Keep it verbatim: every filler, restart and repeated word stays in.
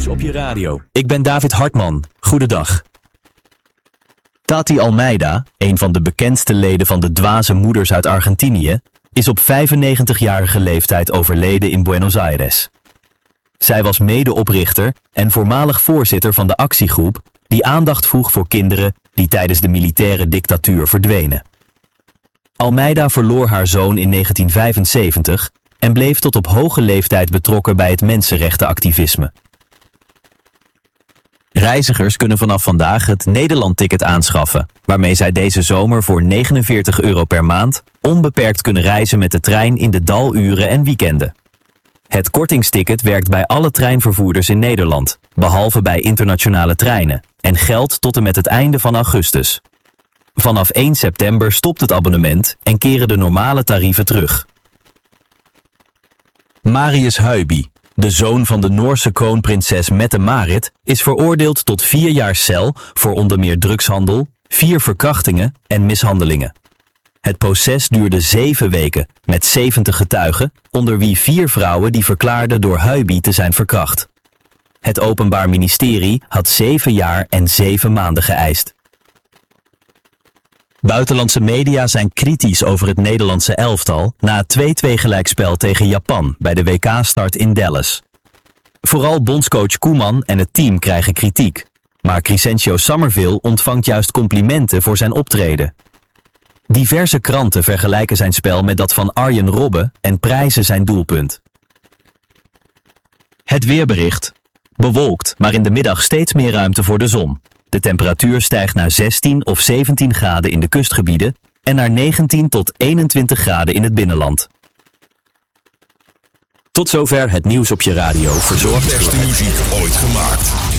nieuws op je radio. Ik ben David Hartman. Goedendag. Tati Almeida, een van de bekendste leden van de Dwaze Moeders uit Argentinië, is op vijfennegentigjarige leeftijd overleden in Buenos Aires. Zij was medeoprichter en voormalig voorzitter van de actiegroep die aandacht vroeg voor kinderen die tijdens de militaire dictatuur verdwenen. Almeida verloor haar zoon in negentien vijfenzeventig en bleef tot op hoge leeftijd betrokken bij het mensenrechtenactivisme. Reizigers kunnen vanaf vandaag het Nederland-ticket aanschaffen, waarmee zij deze zomer voor negenenveertig euro per maand onbeperkt kunnen reizen met de trein in de daluren en weekenden. Het kortingsticket werkt bij alle treinvervoerders in Nederland, behalve bij internationale treinen, en geldt tot en met het einde van augustus. Vanaf één september stopt het abonnement en keren de normale tarieven terug. Marius Huiby, de zoon van de Noorse kroonprinses Mette-Marit, is veroordeeld tot vier jaar cel voor onder meer drugshandel, vier verkrachtingen en mishandelingen. Het proces duurde zeven weken met zeventig getuigen, onder wie vier vrouwen die verklaarden door Huiby te zijn verkracht. Het Openbaar Ministerie had zeven jaar en zeven maanden geëist. Buitenlandse media zijn kritisch over het Nederlandse elftal na het twee-twee gelijkspel tegen Japan bij de W K-start in Dallas. Vooral bondscoach Koeman en het team krijgen kritiek, maar Crescencio Summerville ontvangt juist complimenten voor zijn optreden. Diverse kranten vergelijken zijn spel met dat van Arjen Robben en prijzen zijn doelpunt. Het weerbericht. Bewolkt, maar in de middag steeds meer ruimte voor de zon. De temperatuur stijgt naar zestien of zeventien graden in de kustgebieden en naar negentien tot eenentwintig graden in het binnenland. Tot zover het nieuws op je radio, verzorgd De beste muziek ooit gemaakt.